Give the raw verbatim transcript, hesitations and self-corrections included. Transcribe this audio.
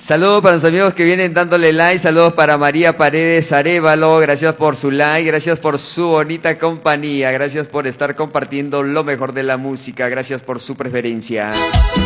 Saludos para los amigos que vienen dándole like. Saludos para María Paredes Arévalo. Gracias por su like. Gracias por su bonita compañía. Gracias por estar compartiendo lo mejor de la música. Gracias por su preferencia.